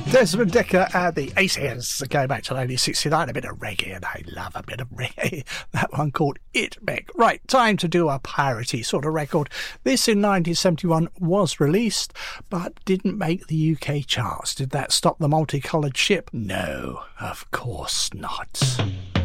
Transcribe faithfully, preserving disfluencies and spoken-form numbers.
Desmond Dekker and the Aces, going back to nineteen sixty-nine, a bit of reggae, and I love a bit of reggae. That one called It Meg. Right, time to do a piratey sort of record. This in nineteen seventy-one was released, but didn't make the U K charts. Did that stop the multicoloured ship? No, of course not.